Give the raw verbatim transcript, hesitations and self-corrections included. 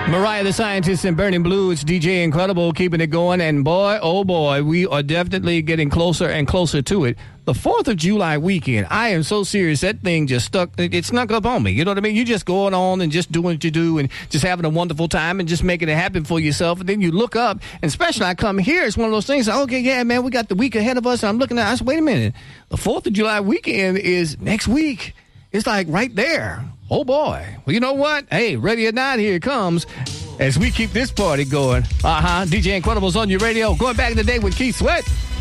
Mariah the Scientist and Burning Blue. It's D J Incredible keeping it going. And boy, oh boy, we are definitely getting closer and closer to it. The fourth of July weekend, I am so serious. That thing just stuck, it snuck up on me. You know what I mean? You just going on and just doing what you do and just having a wonderful time and just making it happen for yourself. And then you look up, and especially I come here, it's one of those things, okay, yeah, man, we got the week ahead of us. And I'm looking at, I said, wait a minute. The fourth of July weekend is next week. It's like right there. Oh, boy. Well, you know what? Hey, ready or not, here it comes as we keep this party going. Uh-huh. D J Incredible's on your radio. Going back in the day with Keith Sweat.